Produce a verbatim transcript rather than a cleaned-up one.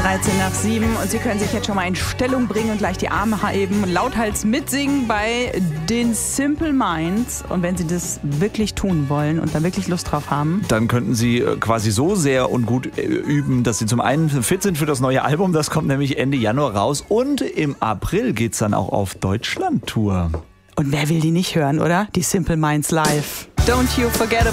dreizehn nach sieben und Sie können sich jetzt schon mal in Stellung bringen und gleich die Arme heben, lauthals mitsingen bei den Simple Minds. Und wenn Sie das wirklich tun wollen und da wirklich Lust drauf haben, dann könnten Sie quasi so sehr und gut üben, dass Sie zum einen fit sind für das neue Album. Das kommt nämlich Ende Januar raus. Und im April geht's dann auch auf Deutschland-Tour. Und wer will die nicht hören, oder? Die Simple Minds live. Don't you forget about